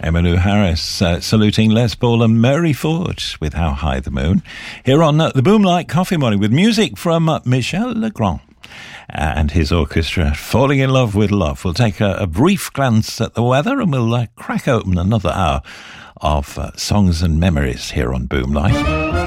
Emmylou Harris saluting Les Paul and Mary Ford with How High the Moon. Here on the Boomlight Coffee Morning with music from Michel Legrand and his orchestra, Falling in Love with Love. We'll take a brief glance at the weather and we'll crack open another hour of songs and memories here on Boomlight.